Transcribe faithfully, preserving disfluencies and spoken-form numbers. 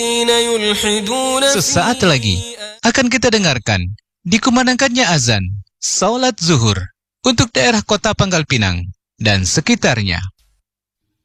Sesaat lagi akan kita dengarkan dikumandangkannya azan salat zuhur untuk daerah Kota Pangkal Pinang dan sekitarnya.